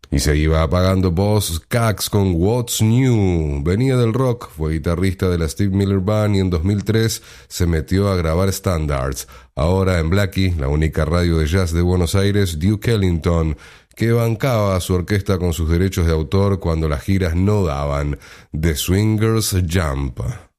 Y se iba apagando Boz Scaggs con What's New. Venía del rock, fue guitarrista de la Steve Miller Band y en 2003 se metió a grabar standards. Ahora en Blackie, la única radio de jazz de Buenos Aires, Duke Ellington, que bancaba a su orquesta con sus derechos de autor cuando las giras no daban. The Swingers Jump.